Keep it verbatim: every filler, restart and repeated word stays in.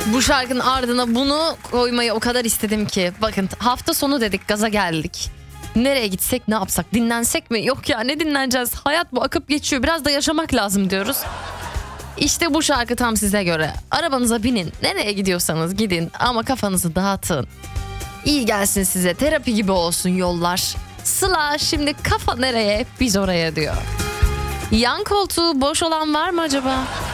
Bu şarkının ardına bunu koymayı o kadar istedim ki. Bakın hafta sonu dedik, gaza geldik. Nereye gitsek, ne yapsak, dinlensek mi? Yok ya, ne dinleneceğiz? Hayat bu, akıp geçiyor. Biraz da yaşamak lazım diyoruz. İşte bu şarkı tam size göre. Arabanıza binin. Nereye gidiyorsanız gidin ama kafanızı dağıtın. İyi gelsin size. Terapi gibi olsun yollar. Sıla şimdi kafa nereye biz oraya diyor. Yan koltuğu boş olan var mı acaba?